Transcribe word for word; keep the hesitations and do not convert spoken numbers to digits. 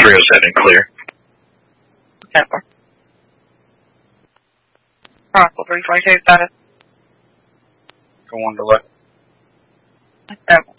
three oh seven, clear. ten four. Chronicle three twenty-two, status. Go on to what? ten four.